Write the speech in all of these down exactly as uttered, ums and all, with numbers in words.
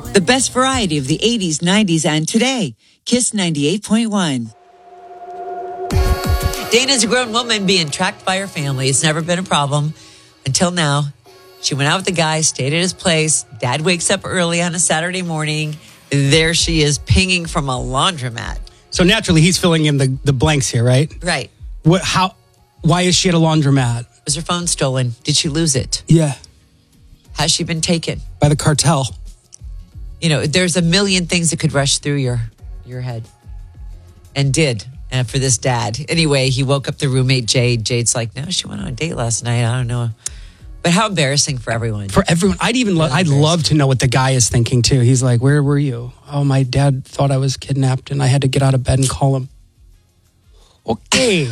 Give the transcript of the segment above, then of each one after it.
The best variety of the eighties, nineties, and today. Kiss ninety-eight point one. Dana's a grown woman being tracked by her family. It's never been a problem until now. She went out with the guy, stayed at his place. Dad wakes up early on a Saturday morning. There she is pinging from a laundromat. So naturally, he's filling in the, the blanks here, right? Right. What? How? Why is she at a laundromat? Was her phone stolen? Did she lose it? Yeah. Has she been taken? By the cartel. You know, there's a million things that could rush through your your head. And did. And for this dad. Anyway, he woke up the roommate, Jade. Jade's like, no, she went on a date last night. I don't know. But how embarrassing for everyone. For everyone. I'd even lo- I'd love to know what the guy is thinking, too. He's like, where were you? Oh, my dad thought I was kidnapped, and I had to get out of bed and call him. Okay.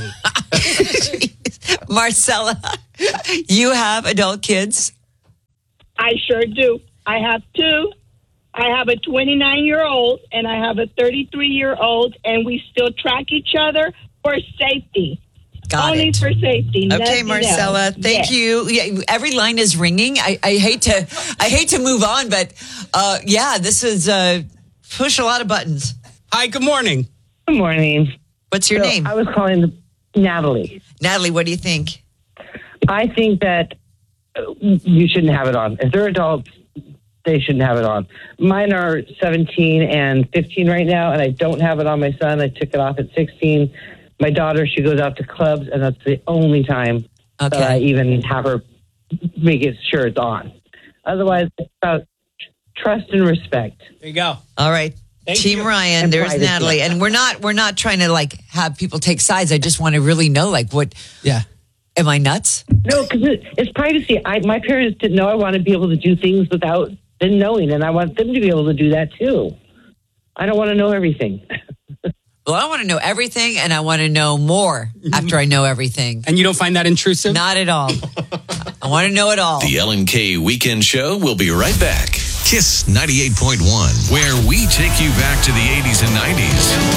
Marcella, you have adult kids? I sure do. I have two. I have a twenty-nine-year-old and I have a thirty-three-year-old, and we still track each other for safety. Got Only it. for safety. Okay, Marcella, else. thank Yes. you. Yeah, every line is ringing. I, I hate to, I hate to move on, but uh, yeah, this is uh, push a lot of buttons. Hi, good morning. Good morning. What's your So name? I was calling the, Natalie. Natalie, what do you think? I think that uh, you shouldn't have it on. If they're adults, they shouldn't have it on. Mine are seventeen and fifteen right now, and I don't have it on my son. I took it off at sixteen. My daughter, she goes out to clubs, and that's the only time Okay. that I even have her make it sure it's on. Otherwise, it's about trust and respect. There you go. All right. Thank Team you. Ryan, And there's privacy. Natalie. And we're not we're not trying to like have people take sides. I just want to really know, like, what Yeah. am I nuts? No, because it, it's privacy. I, my parents didn't know I want to be able to do things without them knowing, and I want them to be able to do that too. I don't want to know everything. Well, I want to know everything, and I want to know more after I know everything. And you don't find that intrusive? Not at all. I want to know it all. The Ellen K Weekend Show will be right back. Kiss ninety-eight point one, where we take you back to the eighties and nineties.